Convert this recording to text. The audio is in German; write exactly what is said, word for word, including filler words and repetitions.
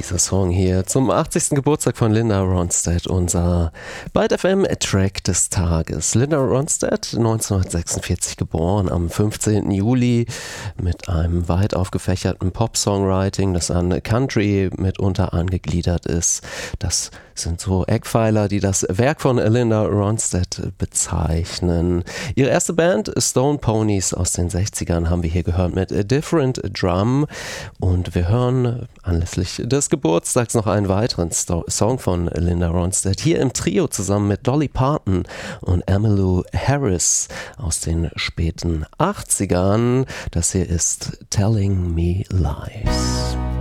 Dieser Song hier zum achtzigsten Geburtstag von Linda Ronstadt, unser Byte F M-Track des Tages. Linda Ronstadt, neunzehnhundertsechsundvierzig geboren, am fünfzehnten Juli, mit einem weit aufgefächerten Pop-Songwriting, das an Country mitunter angegliedert ist. Das sind so Eckpfeiler, die das Werk von Linda Ronstadt bezeichnen. Ihre erste Band, Stone Ponies aus den sechzigern, haben wir hier gehört mit A Different Drum. Und wir hören anlässlich des Geburtstags noch einen weiteren Sto- Song von Linda Ronstadt, hier im Trio zusammen mit Dolly Parton und Emmylou Harris aus den späten achtzigern. Das hier ist Telling Me Lies.